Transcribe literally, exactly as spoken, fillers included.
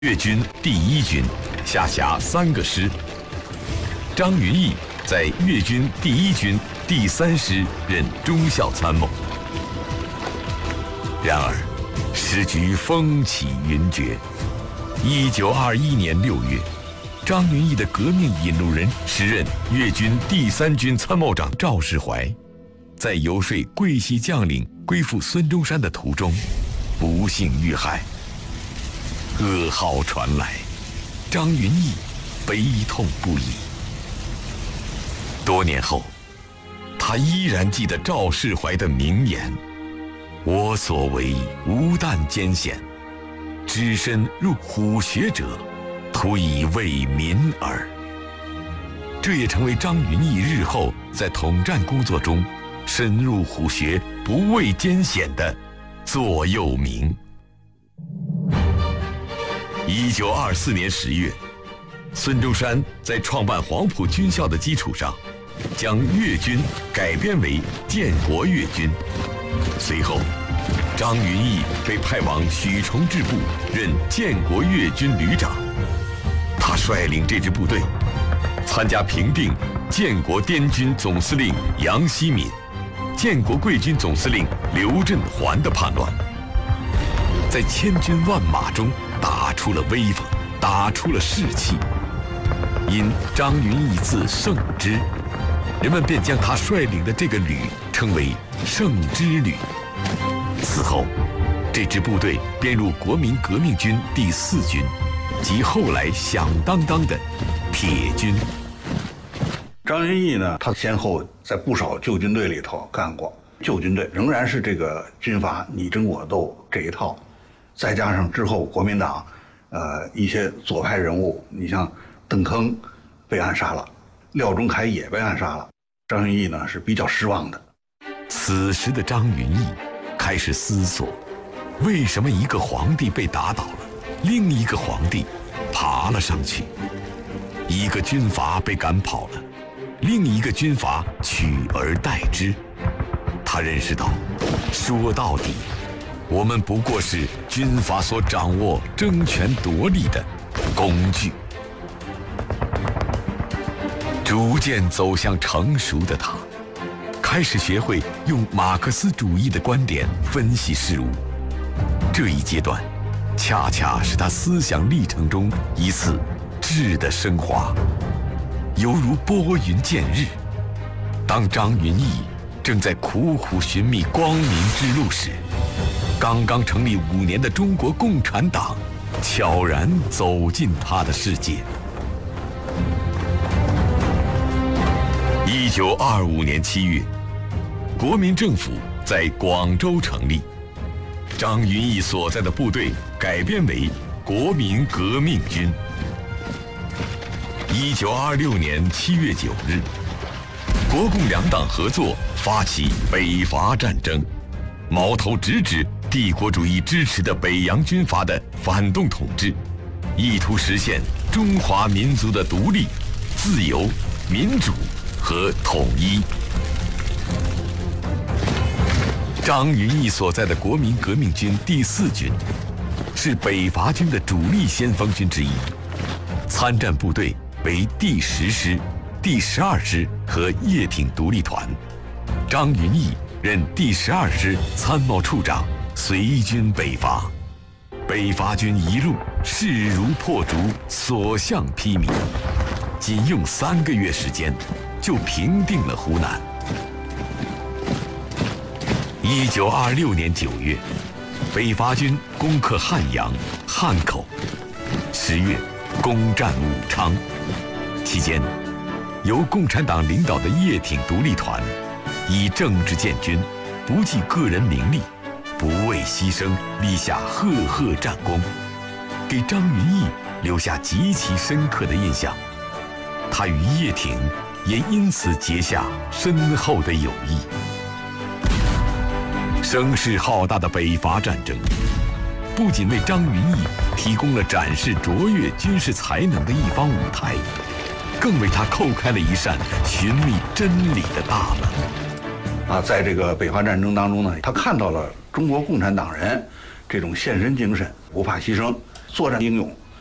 粤军第一军，下辖三个师。张云逸在粤军第一军第三师任中校参谋。然而，时局风起云决。一九二一年六月，张云逸的革命引路人，时任粤军第三军参谋长赵世怀，在游说桂系将领归附孙中山的途中，不幸遇害。噩耗传来，张云逸悲痛不已。多年后，他依然记得赵世怀的名言：“我所为无但艰险，只身入虎穴者，徒以为民耳。”这也成为张云逸日后在统战工作中深入虎穴、不畏艰险的座右铭。一九二四年十月，孙中山在创办黄埔军校的基础上，将粤军改编为建国粤军。随后，张云逸被派往许崇智部任建国粤军旅长。他率领这支部队，参加平定建国滇军总司令杨希敏、建国桂军总司令刘振环的叛乱，在千军万马中打出了威风，打出了士气。因张云逸字胜之，人们便将他率领的这个旅称为胜之旅。此后，这支部队编入国民革命军第四军，即后来响当当的铁军。 张云逸呢，他先后在不少旧军队里头干过，旧军队仍然是这个军阀你争我斗这一套。再加上之后国民党，呃，一些左派人物，你像邓铿被暗杀了，廖仲恺也被暗杀了，张云逸呢是比较失望的。 此时的张云逸开始思索，为什么一个皇帝被打倒了，另一个皇帝爬了上去；一个军阀被赶跑了，另一个军阀取而代之。他认识到，说到底，我们不过是军阀所掌握争权夺利的工具。逐渐走向成熟的他，开始学会用马克思主义的观点分析事物。这一阶段，恰恰是他思想历程中一次质的升华，犹如拨云见日。当张云逸正在苦苦寻觅光明之路时，刚刚成立五年的中国共产党悄然走进他的世界。一九二五年七月，国民政府在广州成立，张云逸所在的部队改编为国民革命军。一九二六年七月九日，国共两党合作发起北伐战争，矛头直指帝国主义支持的北洋军阀的反动统治，意图实现中华民族的独立、自由、民主和统一。张云逸所在的国民革命军第四军，是北伐军的主力先锋军之一，参战部队为第十师、第十二师和叶挺独立团。张云逸任第十二师参谋处长，随军北伐。北伐军一路势如破竹，所向披靡，仅用三个月时间就平定了湖南。一九二六年九月，北伐军攻克汉阳、汉口，十月攻占武昌。期间，由共产党领导的叶挺独立团，以政治建军，不计个人名利，不畏牺牲，立下赫赫战功，给张云逸留下极其深刻的印象。他与叶挺也因此结下深厚的友谊。声势浩大的北伐战争，不仅为张云逸提供了展示卓越军事才能的一方舞台，更为他叩开了一扇寻觅真理的大门。 啊，在这个北伐战争当中呢，他看到了中国共产党人这种献身精神，不怕牺牲，作战英勇，